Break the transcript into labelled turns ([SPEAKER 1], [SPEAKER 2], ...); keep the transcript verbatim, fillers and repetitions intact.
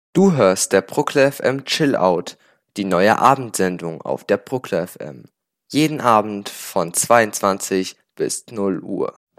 [SPEAKER 1] Du hörst der Bruckler F M Chill Out, die neue Abendsendung auf der Bruckler F M. Jeden Abend von zweiundzwanzig bis null Uhr.